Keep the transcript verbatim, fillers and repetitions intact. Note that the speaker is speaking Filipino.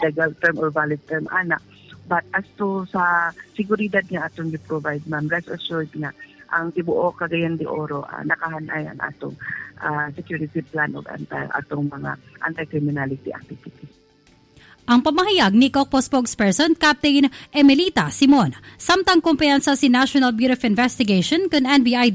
legal term or valid term ana. But as to sa seguridad nga atong gi-provide, ma'am, rest assured nga ang tibuok Cagayan de Oro uh, nakahanay ang atong uh, security plan of anti atong mga anti-criminality activities. Ang pamahayag ni Kokpo spokesperson Captain Emelita Simon. Samtang kumpiyansa si National Bureau of Investigation kun N B I